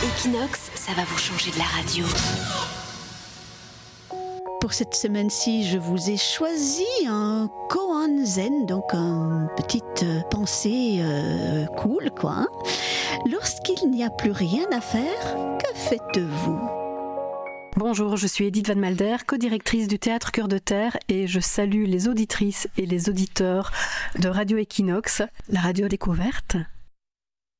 Equinox, ça va vous changer de la radio. Pour cette semaine-ci, je vous ai choisi un koan zen, donc une petite pensée cool, quoi. Hein. Lorsqu'il n'y a plus rien à faire, que faites-vous ? Bonjour, je suis Edith Van Malder, co-directrice du Théâtre Cœur de Terre et je salue les auditrices et les auditeurs de Radio Equinox, la radio découverte.